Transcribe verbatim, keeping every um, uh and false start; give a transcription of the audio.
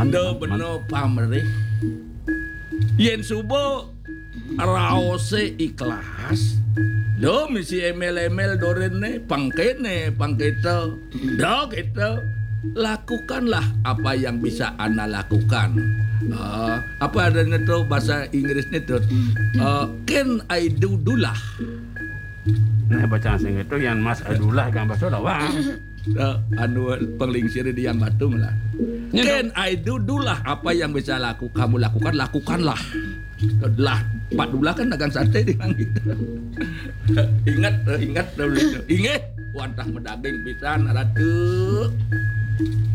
Do beno pamrih. Yen subuh raose ikhlas. Do misi emel-emel dorene pangkene pangketa. Do gitu. Lakukanlah apa yang bisa Anda lakukan. Uh, apa adanya tuh bahasa Inggrisnya tuh uh, can I do dulah. Nah bacaan sing itu yang Mas Adulah gambar soda wah. Uh, anu penglingsir di yang batu lah. Can I do dulah apa yang bisa laku kamu lakukan lakukanlah. Lah Pak Dulah kan dagang sate di gitu. Ingat ingat ingat wantah medaging pisan ratu.